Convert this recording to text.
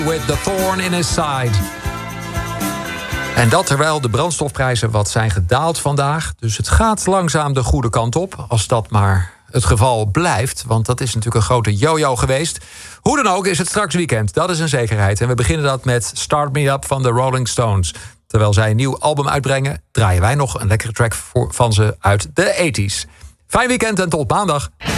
With the thorn in his side. En dat terwijl de brandstofprijzen wat zijn gedaald vandaag. Dus het gaat langzaam de goede kant op. Als dat maar het geval blijft. Want dat is natuurlijk een grote yo-yo geweest. Hoe dan ook is het straks weekend. Dat is een zekerheid. En we beginnen dat met Start Me Up van de Rolling Stones. Terwijl zij een nieuw album uitbrengen, draaien wij nog een lekkere track van ze uit de 80's. Fijn weekend en tot maandag.